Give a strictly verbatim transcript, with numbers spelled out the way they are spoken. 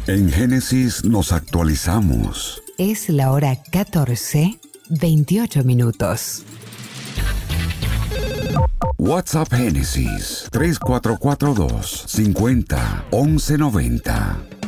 En Génesis nos actualizamos. Es la hora catorce, veintiocho minutos. WhatsApp Génesis tres cuatro cuatro dos, cincuenta, once noventa.